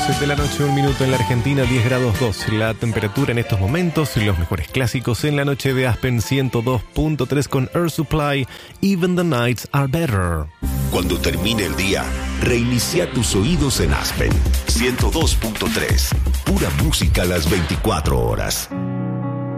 de la noche, 1 minuto en la Argentina, 10 grados 2 la temperatura en estos momentos. Los mejores clásicos en la noche de Aspen 102.3 con Air Supply, Even the Nights Are Better. Cuando termine el día, reinicia tus oídos en Aspen 102.3. Pura música a las 24 horas.